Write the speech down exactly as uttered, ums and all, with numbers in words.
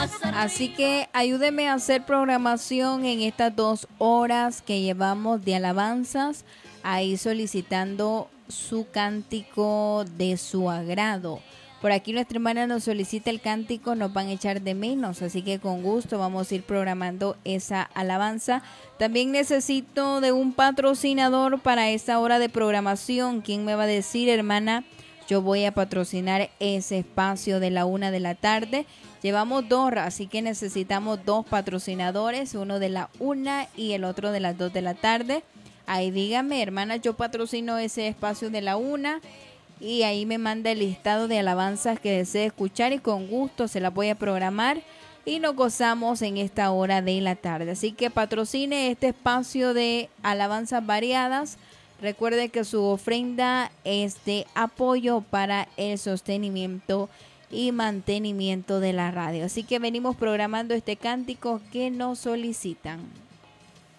Así que ayúdeme a hacer programación en estas dos horas que llevamos de alabanzas, ahí solicitando su cántico de su agrado. Por aquí nuestra hermana nos solicita el cántico, nos van a echar de menos, así que con gusto vamos a ir programando esa alabanza. También necesito de un patrocinador para esa hora de programación. ¿Quién me va a decir, hermana? Yo voy a patrocinar ese espacio de la una de la tarde. Llevamos dos, así que necesitamos dos patrocinadores, uno de la una y el otro de las dos de la tarde. Ahí dígame, hermana, yo patrocino ese espacio de la una y ahí me manda el listado de alabanzas que desee escuchar y con gusto se las voy a programar y nos gozamos en esta hora de la tarde. Así que patrocine este espacio de alabanzas variadas. Recuerde que su ofrenda es de apoyo para el sostenimiento y mantenimiento de la radio. Así que venimos programando este cántico que nos solicitan.